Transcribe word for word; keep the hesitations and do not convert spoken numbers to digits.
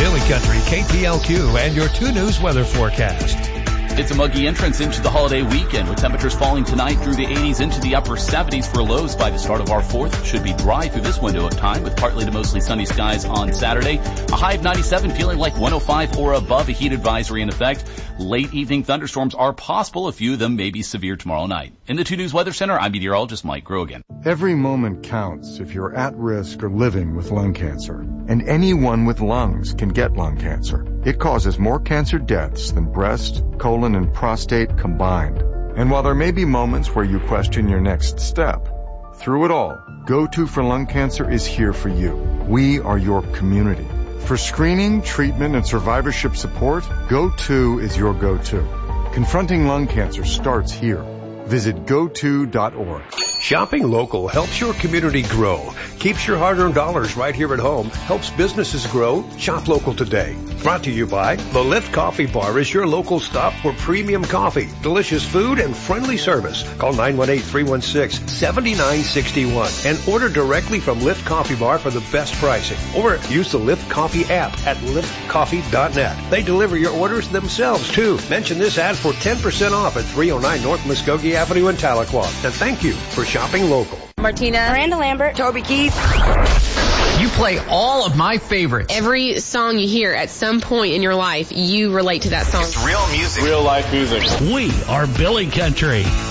Billy Country, K P L Q, and your two News weather forecast. It's a muggy entrance into the holiday weekend with temperatures falling tonight through the eighties into the upper seventies for lows by the start of our fourth. Should be dry through this window of time with partly to mostly sunny skies on Saturday. A high of ninety-seven, feeling like one oh five or above, a heat advisory in effect. Late evening thunderstorms are possible. A few of them may be severe tomorrow night. In the two News Weather Center, I'm meteorologist Mike Grogan. Every moment counts if you're at risk or living with lung cancer. And anyone with lungs can get lung cancer. It causes more cancer deaths than breast, colon, and prostate combined. And while there may be moments where you question your next step, through it all, Go To for Lung Cancer is here for you. We are your community. For screening, treatment, and survivorship support, Go To is your go-to. Confronting lung cancer starts here. Visit go to dot org. Shopping local helps your community grow, keeps your hard-earned dollars right here at home, helps businesses grow. Shop local today. Brought to you by The Lift Coffee Bar is your local stop for premium coffee, delicious food, and friendly service. Call nine one eight, three one six, seven nine six one and order directly from Lift Coffee Bar for the best pricing. Or use the Lift Coffee app at lift coffee dot net. They deliver your orders themselves, too. Mention this ad for ten percent off at three oh nine North Muskogee Avenue in Tahlequah. And thank you for shopping local. Martina, Miranda Lambert, Toby Keith. You play all of my favorites. Every song you hear at some point in your life, you relate to that song. It's real music. Real life music. We are Billy Country.